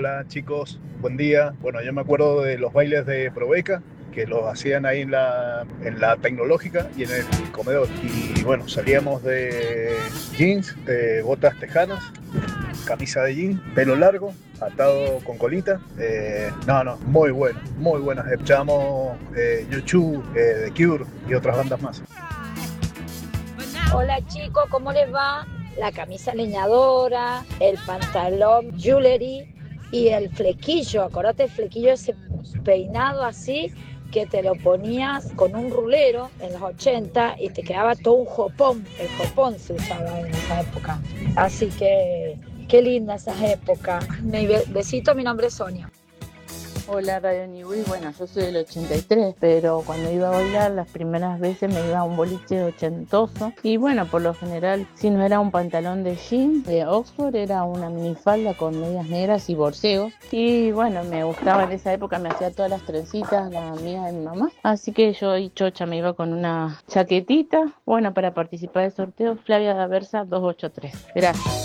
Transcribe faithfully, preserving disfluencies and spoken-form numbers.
Hola chicos, buen día. Bueno, yo me acuerdo de los bailes de Probeca, que los hacían ahí en la, en la tecnológica y en el comedor. Y bueno, salíamos de jeans, eh, botas tejanas, camisa de jean, pelo largo, atado con colita. Eh, no, no, muy bueno, muy buenas. Escuchamos eh, U dos, eh, The Cure y otras bandas más. Hola chicos, ¿cómo les va? La camisa leñadora, el pantalón jewelry y el flequillo. Acordate el flequillo, ese peinado así que te lo ponías con un rulero en los ochenta y te quedaba todo un jopón. El jopón se usaba en esa época. Así que qué linda esas épocas. Mi be- besito, mi nombre es Sonia. Hola Radio Niwi, bueno, yo soy del ochenta y tres, pero cuando iba a bailar las primeras veces me iba a un boliche ochentoso y bueno, por lo general, si no era un pantalón de jean de Oxford, era una minifalda con medias negras y borseos y bueno, me gustaba en esa época, me hacía todas las trencitas, la mía de mi mamá, así que yo y chocha me iba con una chaquetita, bueno, para participar del sorteo, Flavia Daversa dos ocho tres. Gracias.